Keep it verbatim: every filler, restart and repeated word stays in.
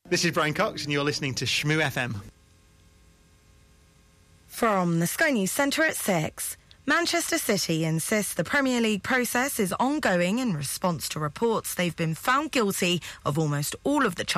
This is Brian Cox and you're listening to Shmoo F M. From the Sky News Centre at six. Manchester City insists the Premier League process is ongoing in response to reports they've been found guilty of almost all of the charges